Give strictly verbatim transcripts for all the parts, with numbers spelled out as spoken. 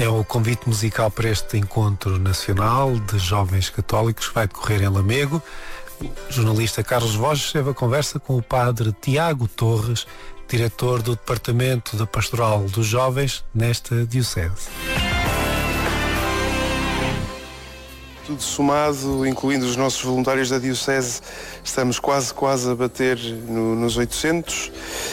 É o convite musical para este encontro nacional de jovens católicos que vai decorrer em Lamego. O jornalista Carlos Borges esteve a conversa com o padre Tiago Torres, diretor do Departamento da Pastoral dos Jovens nesta diocese. Tudo somado, incluindo os nossos voluntários da diocese, estamos quase, quase a bater no, nos oitocentos.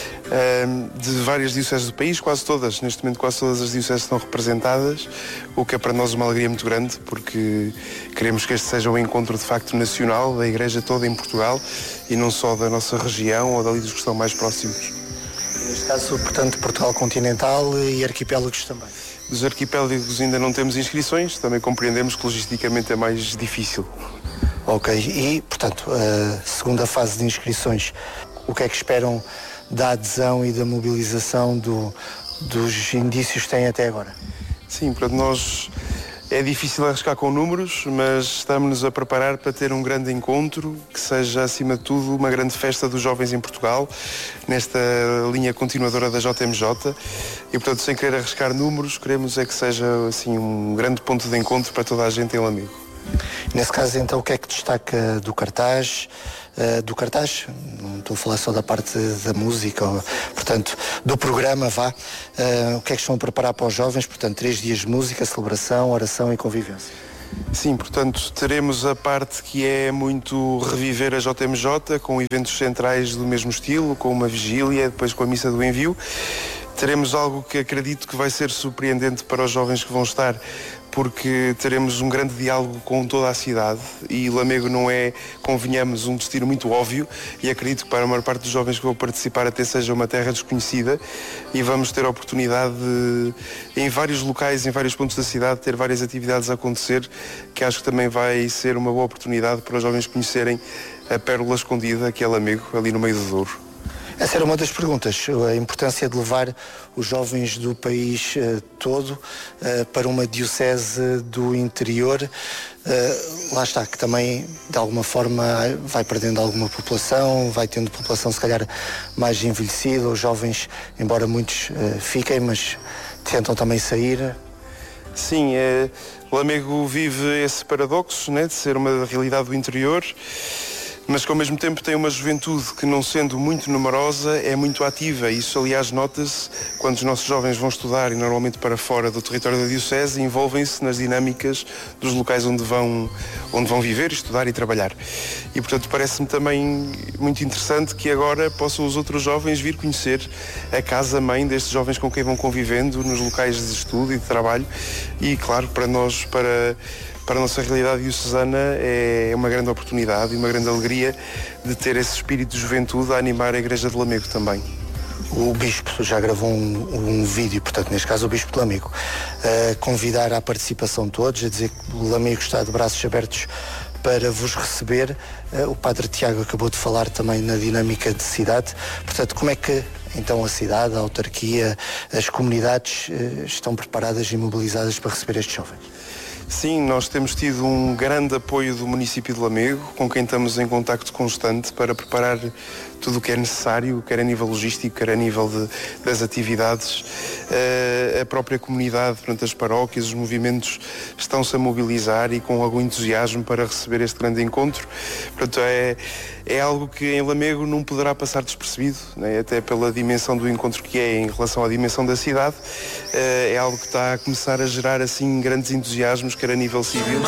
Um, de várias dioceses do país, quase todas, neste momento quase todas as dioceses estão representadas, o que é para nós uma alegria muito grande, porque queremos que este seja um encontro de facto nacional da Igreja toda em Portugal e não só da nossa região ou dali dos que estão mais próximos. Neste caso, portanto, Portugal continental e arquipélagos também. Dos arquipélagos ainda não temos inscrições, também compreendemos que logisticamente é mais difícil. Ok, e portanto, a segunda fase de inscrições, o que é que esperam da adesão e da mobilização do, dos indícios que têm até agora? Sim, para nós é difícil arriscar com números, mas estamos-nos a preparar para ter um grande encontro, que seja, acima de tudo, uma grande festa dos jovens em Portugal, nesta linha continuadora da J M J. E, portanto, sem querer arriscar números, queremos é que seja assim, um grande ponto de encontro para toda a gente em Lamego. Nesse caso, então, o que é que destaca do cartaz? Uh, do cartaz, não estou a falar só da parte da música, ou, portanto, do programa, vá. Uh, o que é que estão a preparar para os jovens? Portanto, três dias de música, celebração, oração e convivência. Sim, portanto, teremos a parte que é muito reviver a J M J, com eventos centrais do mesmo estilo, com uma vigília, depois com a missa do envio. Teremos algo que acredito que vai ser surpreendente para os jovens que vão estar, porque teremos um grande diálogo com toda a cidade e Lamego não é, convenhamos, um destino muito óbvio e acredito que para a maior parte dos jovens que vão participar até seja uma terra desconhecida e vamos ter a oportunidade de, em vários locais, em vários pontos da cidade, ter várias atividades a acontecer, que acho que também vai ser uma boa oportunidade para os jovens conhecerem a pérola escondida que é Lamego, ali no meio do Douro. Essa era uma das perguntas, a importância de levar os jovens do país uh, todo uh, para uma diocese do interior. Uh, lá está, que também de alguma forma vai perdendo alguma população, vai tendo população se calhar mais envelhecida, os jovens, embora muitos uh, fiquem, mas tentam também sair. Sim, é, Lamego vive esse paradoxo, né, de ser uma realidade do interior, mas que ao mesmo tempo tem uma juventude que, não sendo muito numerosa, é muito ativa. Isso, aliás, nota-se quando os nossos jovens vão estudar, e normalmente para fora do território da diocese, envolvem-se nas dinâmicas dos locais onde vão, onde vão viver, estudar e trabalhar. E, portanto, parece-me também muito interessante que agora possam os outros jovens vir conhecer a casa-mãe destes jovens com quem vão convivendo nos locais de estudo e de trabalho. E, claro, para nós, para... Para a nossa realidade diocesana é uma grande oportunidade e uma grande alegria de ter esse espírito de juventude a animar a Igreja de Lamego também. O Bispo já gravou um, um vídeo, portanto, neste caso o Bispo de Lamego, a convidar à participação de todos, a dizer que o Lamego está de braços abertos para vos receber. O Padre Tiago acabou de falar também na dinâmica de cidade. Portanto, como é que então a cidade, a autarquia, as comunidades estão preparadas e mobilizadas para receber estes jovens? Sim, nós temos tido um grande apoio do município de Lamego, com quem estamos em contacto constante para preparar tudo o que é necessário, quer a nível logístico, quer a nível de, das atividades. Uh, a própria comunidade, portanto, as paróquias, os movimentos estão-se a mobilizar e com algum entusiasmo para receber este grande encontro. Portanto, é, é algo que em Lamego não poderá passar despercebido, né? Até pela dimensão do encontro que é em relação à dimensão da cidade. Uh, é algo que está a começar a gerar assim grandes entusiasmos, quer a nível civil.